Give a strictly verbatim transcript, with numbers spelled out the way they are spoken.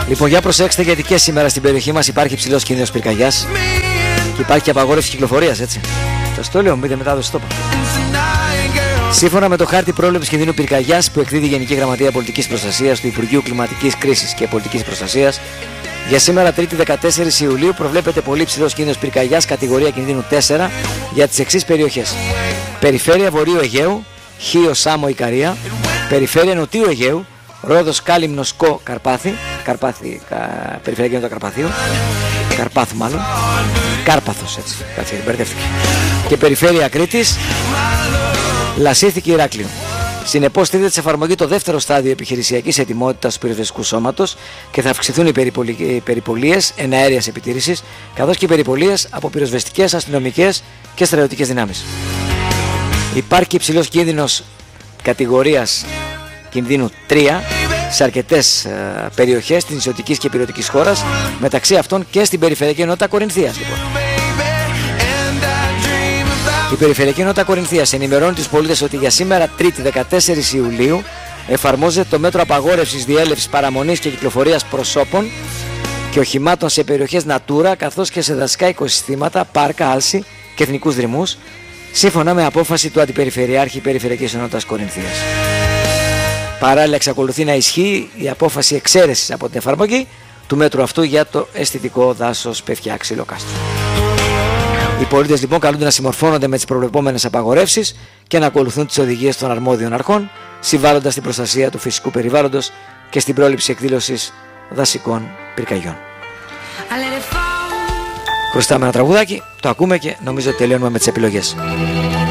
Λοιπόν, για προσέξτε, γιατί και σήμερα στην περιοχή μας υπάρχει υψηλός κίνδυνος πυρκαγιάς και υπάρχει και απαγόρευση κυκλοφορίας, έτσι. Σας το λέω, μπείτε μετά το στόπα. Σύμφωνα με το χάρτη πρόληψης κινδύνου πυρκαγιάς που εκδίδει η Γενική Γραμματεία Πολιτικής Προστασίας του Υπουργείου Κλιματικής Κρίσης και Πολιτικής Προστασίας, για σήμερα Τρίτη δεκατέσσερις Ιουλίου προβλέπεται πολύ υψηλός κίνδυνος πυρκαγιάς κατηγορία κινδύνου τέσσερα για τις εξής περιοχές: Περιφέρεια Βορείου Αιγαίου, Χίο, Σάμο, Ικαρία; Περιφέρεια Νοτιού Αιγαίου, Ρόδος, Κάλυμνος, Κο, Καρπάθη, Καρπάθη, κα, Περιφέρεια Κίνητο Καρπαθίου, Καρπάθου μάλλον, Κάρπαθος, έτσι, κάτσε, μπερδεύτηκε. Και Περιφέρεια Κρήτης, Λασίθη και Ηράκλειο. Συνεπώς, τίθεται σε εφαρμογή το δεύτερο στάδιο επιχειρησιακής ετοιμότητας του πυροσβεστικού σώματος και θα αυξηθούν οι, περιπολι... οι περιπολίες εναέριας επιτήρησης, καθώς και οι περιπολίες από πυροσβεστικές, αστυνομικές και στρατιωτικές δυνάμεις. Υπάρχει υψηλός κίνδυνος κατηγορίας κινδύνου τρία σε αρκετές ε, περιοχές της νησιωτικής και υπηρετικής χώρας, μεταξύ αυτών και στην περιφερειακή ενότητα Κορινθίας. Λοιπόν. Η Περιφερειακή Ενότητα Κορινθίας ενημερώνει τους πολίτες ότι για σήμερα Τρίτη δεκατέσσερις Ιουλίου εφαρμόζεται το μέτρο απαγόρευσης διέλευσης, παραμονής και κυκλοφορίας προσώπων και οχημάτων σε περιοχές Natura, καθώς και σε δασικά οικοσυστήματα, πάρκα, άλση και εθνικούς δρυμούς, σύμφωνα με απόφαση του Αντιπεριφερειάρχη Περιφερειακής Ενότητας Κορινθίας. Παράλληλα, εξακολουθεί να ισχύει η απόφαση εξαίρεσης από την εφαρμογή του μέτρου αυτού για το αισθητικό δάσος Πευκιά Ξυλοκάστρου. Οι πολίτες λοιπόν καλούνται να συμμορφώνονται με τις προβλεπόμενες απαγορεύσεις και να ακολουθούν τις οδηγίες των αρμόδιων αρχών, συμβάλλοντας στην προστασία του φυσικού περιβάλλοντος και στην πρόληψη εκδήλωσης δασικών πυρκαγιών. Χρωστάμε ένα τραγουδάκι, το ακούμε και νομίζω ότι τελειώνουμε με τις επιλογές.